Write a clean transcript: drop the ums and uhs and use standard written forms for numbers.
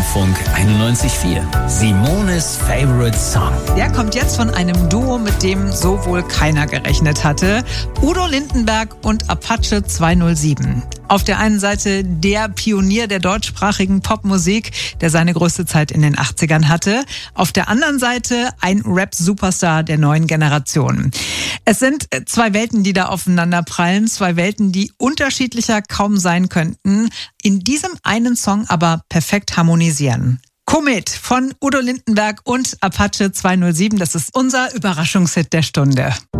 Hörfunk 91.4. Simones Favorite Song. Der kommt jetzt von einem Duo, mit dem so wohl keiner gerechnet hatte. Udo Lindenberg und Apache 207. Auf der einen Seite der Pionier der deutschsprachigen Popmusik, der seine größte Zeit in den 80ern hatte. Auf der anderen Seite ein Rap-Superstar der neuen Generation. Es sind zwei Welten, die da aufeinander prallen. Zwei Welten, die unterschiedlicher kaum sein könnten. In diesem einen Song aber perfekt harmonisieren. Komet von Udo Lindenberg und Apache 207. Das ist unser Überraschungshit der Stunde.